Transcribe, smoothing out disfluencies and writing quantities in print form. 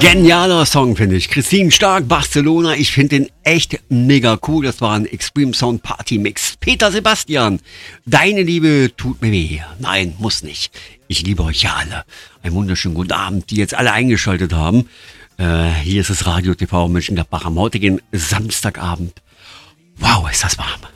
Genialer Song, finde ich. Christine Stark, Barcelona. Ich finde den echt mega cool. Das war ein Extreme Sound Party Mix. Peter Sebastian, deine Liebe tut mir weh. Nein, muss nicht. Ich liebe euch ja alle. Einen wunderschönen guten Abend, die jetzt alle eingeschaltet haben. Hier ist das Radio TV Mönchengladbach am heutigen Samstagabend. Wow, ist das warm.